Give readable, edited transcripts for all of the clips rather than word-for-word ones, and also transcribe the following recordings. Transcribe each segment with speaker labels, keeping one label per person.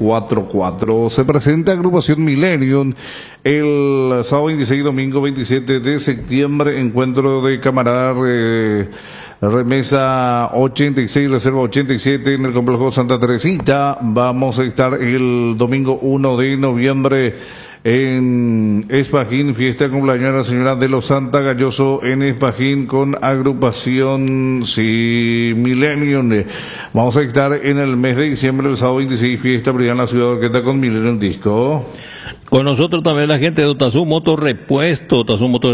Speaker 1: 944. Se presenta Agrupación Millennium el sábado 26 y domingo 27 de septiembre, encuentro de camaradas, remesa 86, reserva 87 en el complejo Santa Teresita. Vamos a estar el domingo 1 de noviembre en Espajín, fiesta de cumpleaños de la señora de los Santa Galloso en Espajín con agrupación Millennium. Vamos a estar en el mes de diciembre, el sábado 26, fiesta privada en la ciudad de Orqueta con Millennium Disco.
Speaker 2: Con nosotros también la gente de Otazú Moto Repuesto,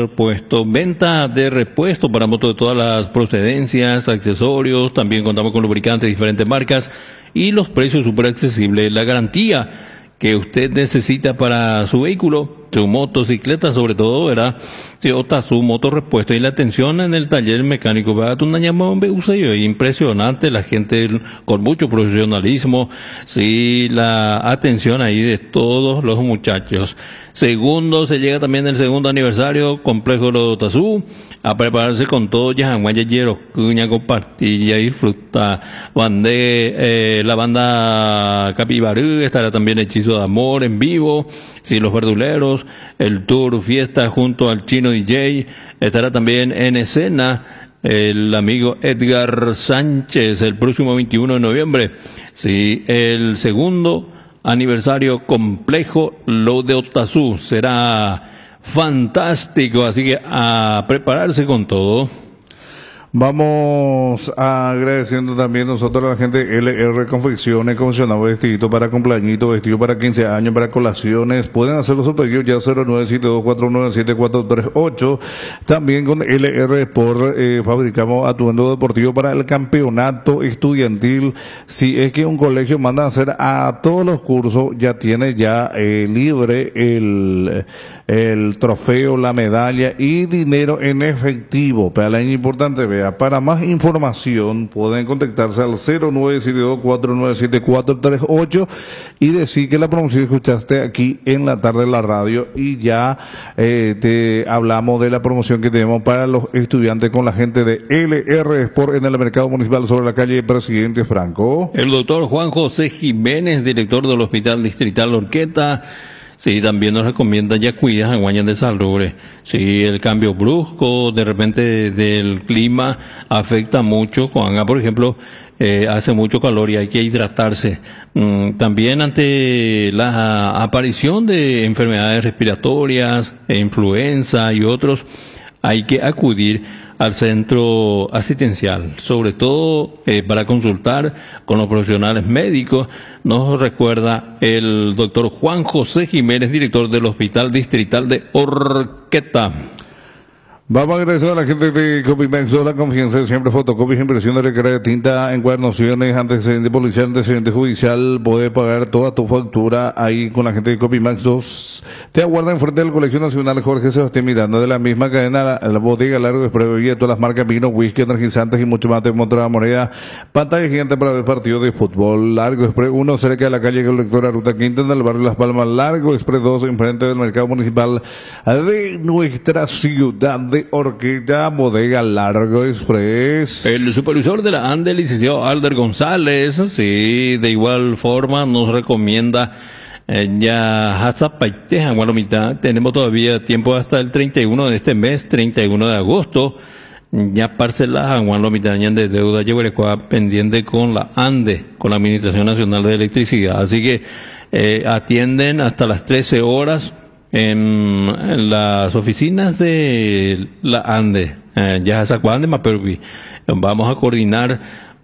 Speaker 2: venta de repuesto para motos de todas las procedencias, accesorios, también contamos con lubricantes de diferentes marcas y los precios súper accesibles, la garantía que usted necesita para su vehículo, su motocicleta sobre todo, ¿verdad? Si Otazú Moto Repuesto y la atención en el taller mecánico, ¿verdad? Una llamada impresionante, la gente con mucho profesionalismo, sí, la atención ahí de todos los muchachos. Segundo, se llega también el segundo aniversario, complejo de Otazú, a prepararse con todo, ya Guayallero, Cuña, compartir y disfruta. La banda Capibarú, estará también Hechizo de Amor en vivo, sí, los verduleros, el tour fiesta junto al Chino DJ, estará también en escena el amigo Edgar Sánchez el próximo 21 de noviembre, sí, el segundo aniversario complejo Lo de Otazú será fantástico, así que a prepararse con todo.
Speaker 1: Vamos agradeciendo también nosotros a la gente LR Confecciones, confeccionado vestidito para cumpleañito, vestido para 15 años, para colaciones. Pueden hacerlo su pedido ya 0972497438. También con LR Sport fabricamos atuendo deportivo para el campeonato estudiantil. Si es que un colegio manda a hacer a todos los cursos, ya tiene libre el trofeo, la medalla y dinero en efectivo. Para la importante, vea, para más información pueden contactarse al 0972497438 y decir que la promoción escuchaste aquí en la tarde de la radio y ya te hablamos de la promoción que tenemos para los estudiantes con la gente de LR Sport en el mercado municipal sobre la calle Presidente Franco.
Speaker 2: El doctor Juan José Jiménez, director del Hospital Distrital Orqueta, sí, también nos recomienda ya cuidas en Guañan de Salure. Sí, el cambio brusco de repente del clima afecta mucho. Cuando, por ejemplo, hace mucho calor y hay que hidratarse. También ante la aparición de enfermedades respiratorias, influenza y otros, hay que acudir al centro asistencial, sobre todo para consultar con los profesionales médicos. Nos recuerda el doctor Juan José Jiménez, director del Hospital Distrital de Orqueta.
Speaker 1: Vamos a agradecer a la gente de Copimax, la confianza de siempre, fotocopias, impresión de recarga de tinta, encuadernaciones, antecedente policial, antecedente judicial. Puedes pagar toda tu factura ahí con la gente de Copimax 2. Te aguardan frente al Colegio Nacional Jorge Sebastián Miranda, de la misma cadena, la bodega Largo Expreso, de todas las marcas vino, whisky, energizantes y mucho más. Te montra la moneda, pantalla gigante para ver partidos de fútbol. Largo Expreso 1, cerca de la calle Colectora Ruta Quinta, en el barrio Las Palmas. Largo Expreso 2, enfrente del mercado municipal de nuestra ciudad de Orqueta, bodega Largo Express.
Speaker 2: El supervisor de la ANDE, licenciado Alder González, sí, de igual forma nos recomienda ya hasta Paiteja, Gualomita. Tenemos todavía tiempo hasta el 31 de este mes, 31 de agosto. Ya parcelas Gualomita de deuda Yeguarecua pendiente con la ANDE, con la Administración Nacional de Electricidad. Así que atienden hasta las 13 horas. En las oficinas de la ANDE, ya Zacuán Mapervi. Vamos a coordinar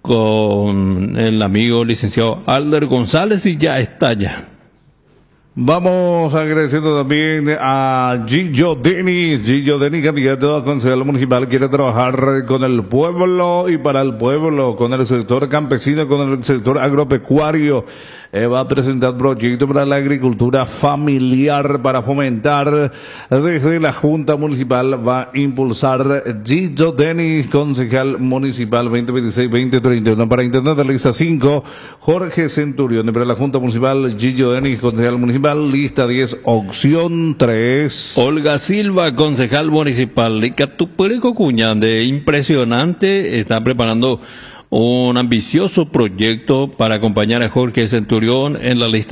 Speaker 2: con el amigo licenciado Alder González y ya está ya.
Speaker 1: Vamos agradeciendo también a Gillo Denis, candidato a concejal municipal, quiere trabajar con el pueblo y para el pueblo, con el sector campesino, con el sector agropecuario. Va a presentar proyectos para la agricultura familiar para fomentar desde la Junta Municipal. Va a impulsar Gillo Denis, concejal municipal 2026-2031. Para Internet de lista 5, Jorge Centurión. Para la Junta Municipal, Gillo Denis, concejal municipal, lista 10, opción 3.
Speaker 2: Olga Silva, concejal municipal. Icatupureco Cuña, de impresionante, está preparando un ambicioso proyecto para acompañar a Jorge Centurión en la lista